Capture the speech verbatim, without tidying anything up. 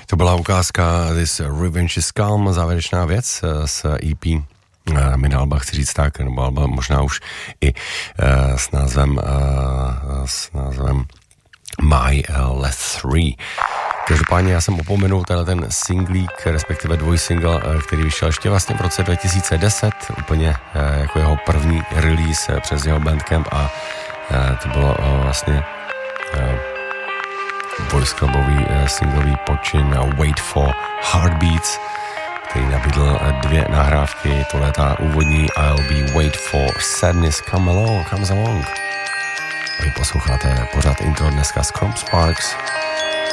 To byla ukázka This Revenge is Calm, závěrečná věc z E P Minalba, chci říct tak, nebo alba možná už i uh, s názvem uh, s názvem My Last Three. Každopádně já jsem opomenul tenhle ten singlík, respektive dvojsingle, který vyšel ještě vlastně v roce dva tisíce deset, úplně uh, jako jeho první release uh, přes jeho Bandcamp a uh, to bylo uh, vlastně uh, Voice Clubový uh, singlový počin uh, Wait for Heartbeats, který nabídl dvě nahrávky, tohle je ta úvodní I'll be wait for sadness come along, comes along. A vy posloucháte pořád intro dneska z Chrome Sparks.